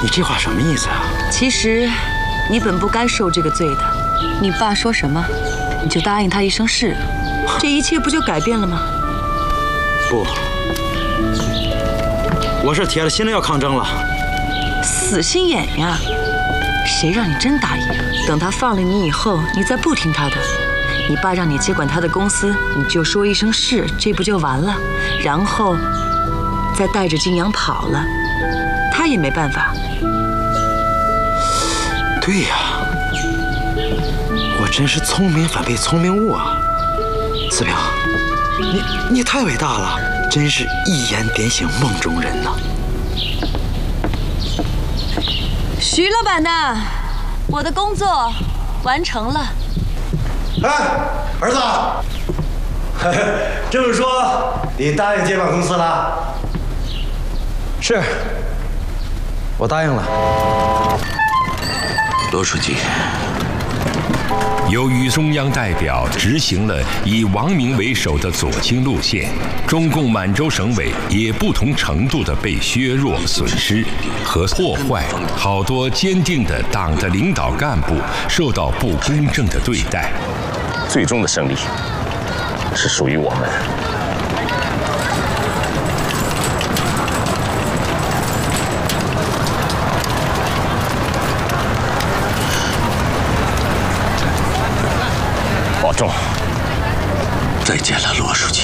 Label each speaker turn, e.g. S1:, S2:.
S1: 你这话什么意思啊？
S2: 其实，你本不该受这个罪的。你爸说什么，你就答应他一声是，这一切不就改变了吗？
S1: 不，我是铁了心了要抗争了。
S2: 死心眼呀！谁让你真答应啊？等他放了你以后，你再不听他的。你爸让你接管他的公司，你就说一声是，这不就完了？然后再带着金阳跑了，他也没办法。
S1: 对呀，我真是聪明反被聪明误啊！四平，你太伟大了，真是一眼点醒梦中人呐！
S2: 徐老板呐，我的工作完成了。
S3: 哎，儿子，这么说你答应接管公司了？
S1: 是，我答应了。
S4: 罗书记，
S5: 由于中央代表执行了以王明为首的左倾路线，中共满洲省委也不同程度地被削弱、损失和破坏，好多坚定的党的领导干部受到不公正的对待。
S4: 最终的胜利是属于我们。保重。
S6: 再见了，罗书记。